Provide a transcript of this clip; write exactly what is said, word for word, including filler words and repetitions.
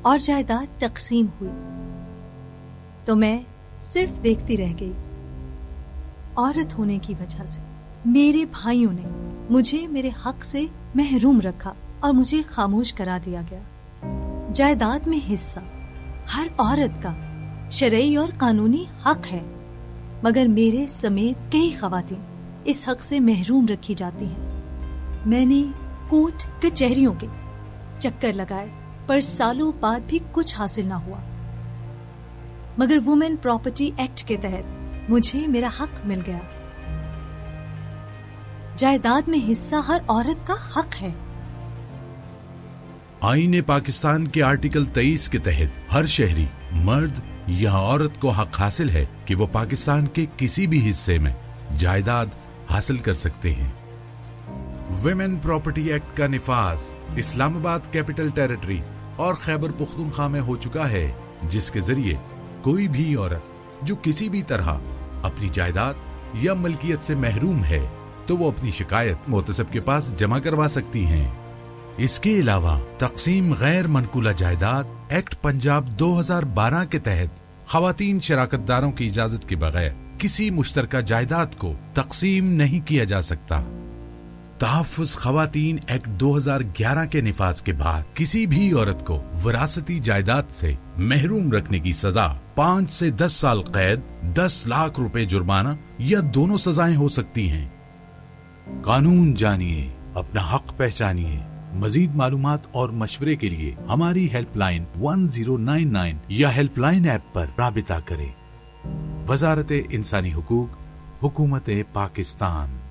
اور جائیداد تقسیم ہوئی تو میں صرف دیکھتی رہ گئی۔ عورت ہونے کی وجہ سے میرے بھائیوں نے مجھے میرے حق سے محروم رکھا اور مجھے خاموش کرا دیا گیا۔ جائیداد میں حصہ ہر عورت کا شرعی اور قانونی حق ہے، مگر میرے سمیت کئی خواتین اس حق سے محروم رکھی جاتی ہیں۔ میں نے کورٹ کچہریوں کے چکر لگائے پر سالوں بعد بھی کچھ حاصل نہ ہوا، مگر وومن پراپرٹی ایکٹ کے تحت مجھے میرا حق مل گیا۔ جائیداد میں حصہ ہر عورت کا حق ہے۔ آئین پاکستان کے آرٹیکل تیئیس کے تحت ہر شہری مرد یا عورت کو حق حاصل ہے کہ وہ پاکستان کے کسی بھی حصے میں جائیداد حاصل کر سکتے ہیں۔ ویمن پراپرٹی ایکٹ کا نفاذ اسلام آباد کیپٹل ٹیریٹری اور خیبر پختونخوا میں ہو چکا ہے، جس کے ذریعے کوئی بھی عورت جو کسی بھی طرح اپنی جائیداد یا ملکیت سے محروم ہے تو وہ اپنی شکایت محتسب کے پاس جمع کروا سکتی ہیں۔ اس کے علاوہ تقسیم غیر منقولہ جائیداد ایکٹ پنجاب دو ہزار بارہ کے تحت خواتین شراکت داروں کی اجازت کے بغیر کسی مشترکہ جائیداد کو تقسیم نہیں کیا جا سکتا۔ تحفظ خواتین ایکٹ دو ہزار گیارہ کے نفاذ کے بعد کسی بھی عورت کو وراثتی جائیداد سے محروم رکھنے کی سزا پانچ سے دس سال قید، دس لاکھ روپے جرمانہ یا دونوں سزائیں ہو سکتی ہیں۔ قانون جانیے، اپنا حق پہچانیے۔ مزید معلومات اور مشورے کے لیے ہماری help line one zero nine nine یا ہیلپ لائن ایپ پر رابطہ کریں۔ وزارت انسانی حقوق، حکومت پاکستان۔